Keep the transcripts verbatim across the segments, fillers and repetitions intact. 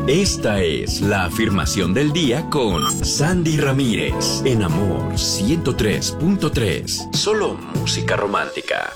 Esta es la afirmación del día con Sandy Ramírez en Amor ciento tres punto tres. Solo música romántica.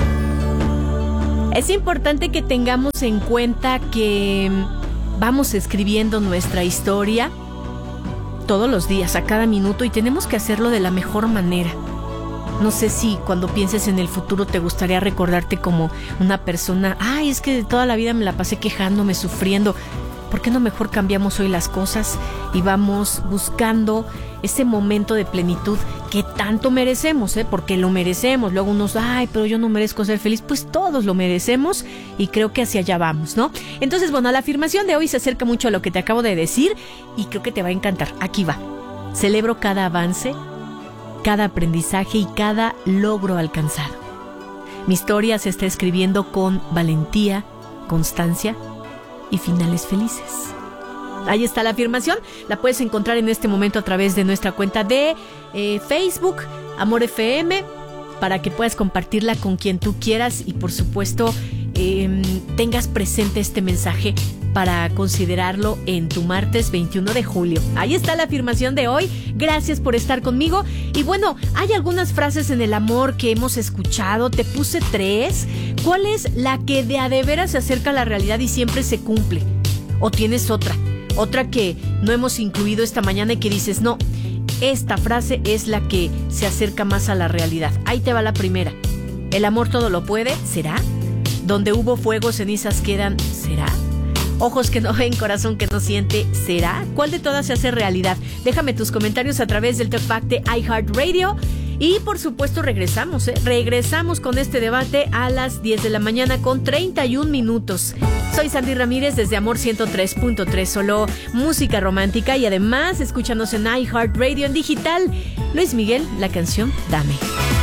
Es importante que tengamos en cuenta que vamos escribiendo nuestra historia todos los días, a cada minuto, y tenemos que hacerlo de la mejor manera. No sé si cuando pienses en el futuro te gustaría recordarte como una persona, ay, es que de toda la vida me la pasé quejándome, sufriendo. ¿Por qué no mejor cambiamos hoy las cosas y vamos buscando ese momento de plenitud que tanto merecemos, ¿eh? Porque lo merecemos. Luego unos, ay, pero yo no merezco ser feliz. Pues todos lo merecemos y creo que hacia allá vamos, ¿no? Entonces, bueno, la afirmación de hoy se acerca mucho a lo que te acabo de decir y creo que te va a encantar. Aquí va. Celebro cada avance, cada aprendizaje y cada logro alcanzado. Mi historia se está escribiendo con valentía, constancia y finales felices. Ahí está la afirmación. La puedes encontrar en este momento a través de nuestra cuenta de eh, Facebook, Amor F M, para que puedas compartirla con quien tú quieras y por supuesto eh, tengas presente este mensaje para considerarlo en tu martes veintiuno de julio. Ahí está la afirmación de hoy. Gracias por estar conmigo. Y bueno, hay algunas frases en el amor que hemos escuchado. Te puse tres. ¿Cuál es la que de a de veras se acerca a la realidad y siempre se cumple? ¿O tienes otra? Otra que no hemos incluido esta mañana y que dices, no, esta frase es la que se acerca más a la realidad. Ahí te va la primera. El amor todo lo puede, ¿será? Donde hubo fuego, cenizas quedan, ¿será? Ojos que no ven, corazón que no siente, ¿será? ¿Cuál de todas se hace realidad? Déjame tus comentarios a través del Talkback de iHeartRadio. Y por supuesto regresamos, ¿eh? Regresamos con este debate a las diez de la mañana con treinta y un minutos. Soy Sandy Ramírez desde Amor ciento tres punto tres, solo música romántica y además escúchanos en iHeartRadio en digital. Luis Miguel, la canción Dame.